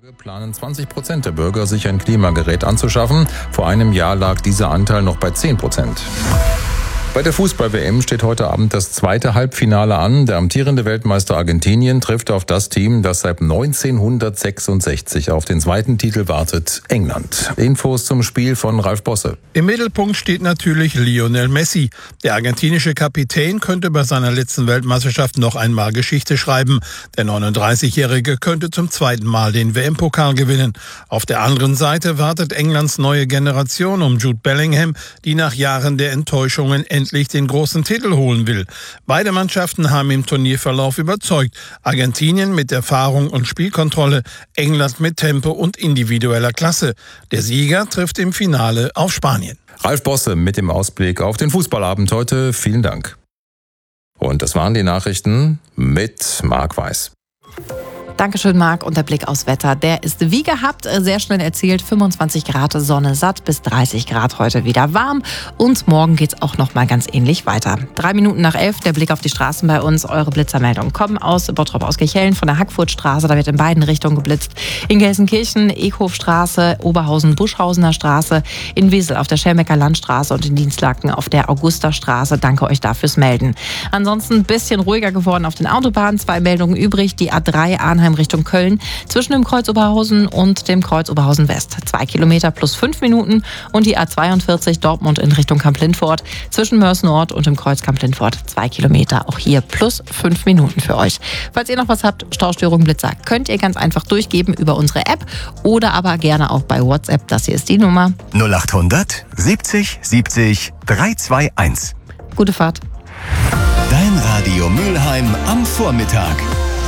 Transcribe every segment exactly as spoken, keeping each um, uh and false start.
Planen zwanzig Prozent der Bürger, sich ein Klimagerät anzuschaffen. Vor einem Jahr lag dieser Anteil noch bei zehn Prozent. Bei der Fußball-W M steht heute Abend das zweite Halbfinale an. Der amtierende Weltmeister Argentinien trifft auf das Team, das seit neunzehnhundertsechsundsechzig auf den zweiten Titel wartet, England. Infos zum Spiel von Ralf Bosse. Im Mittelpunkt steht natürlich Lionel Messi. Der argentinische Kapitän könnte bei seiner letzten Weltmeisterschaft noch einmal Geschichte schreiben. Der neununddreißigjährige könnte zum zweiten Mal den W M-Pokal gewinnen. Auf der anderen Seite wartet Englands neue Generation um Jude Bellingham, die nach Jahren der Enttäuschungen endlich den großen Titel holen will. Beide Mannschaften haben im Turnierverlauf überzeugt. Argentinien mit Erfahrung und Spielkontrolle, England mit Tempo und individueller Klasse. Der Sieger trifft im Finale auf Spanien. Ralf Bosse mit dem Ausblick auf den Fußballabend heute. Vielen Dank. Und das waren die Nachrichten mit Marc Weiß. Dankeschön, Marc. Und der Blick aufs Wetter, der ist wie gehabt sehr schnell erzielt. fünfundzwanzig Grad Sonne satt, bis dreißig Grad heute wieder warm. Und morgen geht's auch noch mal ganz ähnlich weiter. Drei Minuten nach elf, der Blick auf die Straßen bei uns. Eure Blitzermeldungen kommen aus Bottrop, aus Kirchhellen, von der Hackfurtstraße. Da wird in beiden Richtungen geblitzt. In Gelsenkirchen, Ekhofstraße, Oberhausen, Buschhausener Straße. In Wesel auf der Schelmecker Landstraße und in Dienstlaken auf der Augusterstraße. Danke euch dafür fürs Melden. Ansonsten ein bisschen ruhiger geworden auf den Autobahnen. Zwei Meldungen übrig. Die A drei Arnheim Richtung Köln zwischen dem Kreuz Oberhausen und dem Kreuz Oberhausen West. Zwei Kilometer plus fünf Minuten. Und die A zweiundvierzig Dortmund in Richtung Kamp-Lindfort zwischen Mörs-Nord und dem Kreuz Kamp-Lindfort. Zwei Kilometer, auch hier plus fünf Minuten für euch. Falls ihr noch was habt, Staustörung, Blitzer, könnt ihr ganz einfach durchgeben über unsere App oder aber gerne auch bei WhatsApp. Das hier ist die Nummer null achthundert siebzig siebzig dreihunderteinundzwanzig. Gute Fahrt. Dein Radio Mülheim am Vormittag.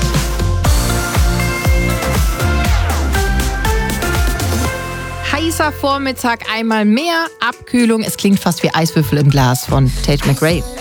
Heißer Vormittag, einmal mehr Abkühlung. Es klingt fast wie Eiswürfel im Glas von Tate McRae.